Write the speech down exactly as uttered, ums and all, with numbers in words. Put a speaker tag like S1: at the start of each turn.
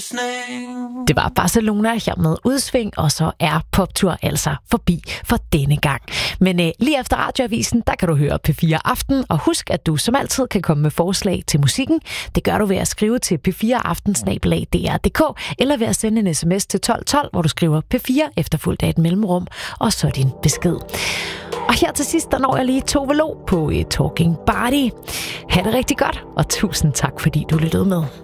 S1: Det var Barcelona her med udsving, og så er Poptur altså forbi for denne gang. Men øh, lige efter Radioavisen, der kan du høre P fire Aften, og husk, at du som altid kan komme med forslag til musikken. Det gør du ved at skrive til p fire aften snabel-a d r punktum d k, eller ved at sende en sms til tolv tolv, hvor du skriver P fire efterfulgt af et mellemrum, og så din besked. Og her til sidst, der når jeg lige Tove Lo på et Talking Body. Ha' det rigtig godt, og tusind tak, fordi du lyttede med.